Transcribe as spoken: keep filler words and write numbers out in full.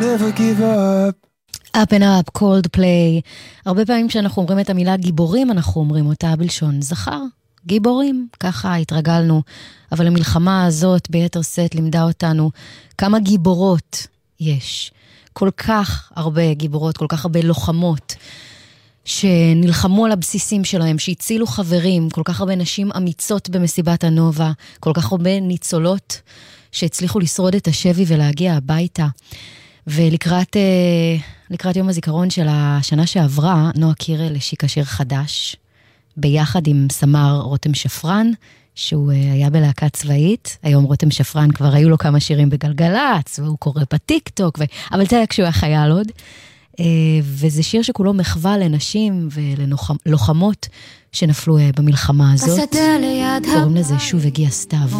Never give up. Up and up, cold play. הרבה פעמים כשאנחנו אומרים את המילה גיבורים, אנחנו אומרים אותה בלשון זכר. גיבורים, ככה התרגלנו. אבל המלחמה הזאת ביתר סט לימדה אותנו כמה גיבורות יש. כל כך הרבה גיבורות, כל כך הרבה לוחמות, שנלחמו על הבסיסים שלהם, שהצילו חברים, כל כך הרבה נשים אמיצות במסיבת הנובה, כל כך הרבה ניצולות שהצליחו לשרוד את השבי ולהגיע הביתה. ולקראת לקראת יום הזיכרון של השנה שעברה, נועה קירל השיקה שיר חדש, ביחד עם סמר רותם שפרן, שהוא היה בלהקה צבאית. היום רותם שפרן כבר היו לו כמה שירים בגלגלץ, והוא קורא בטיק טוק, ו... אבל זה היה כשהוא היה חייל עוד. וזה שיר שכולו מחווה לנשים וללוחמות שנפלו במלחמה הזאת. קוראים לזה שוב הגיע סתיו.